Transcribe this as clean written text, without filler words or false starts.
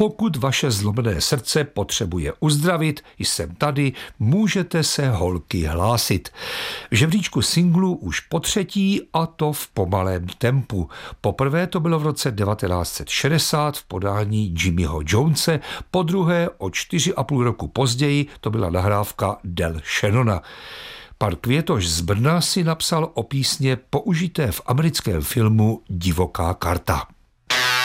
Pokud vaše zlomené srdce potřebuje uzdravit, jsem tady, můžete se holky hlásit. V žebříčku singlů už po3. a to v pomalém tempu. Poprvé to bylo v roce 1960 v podání Jimmyho Jonese, podruhé o 4,5 roku později to byla nahrávka Del Shannona. Pan Květoš z Brna si napsal o písně použité v americkém filmu Divoká karta.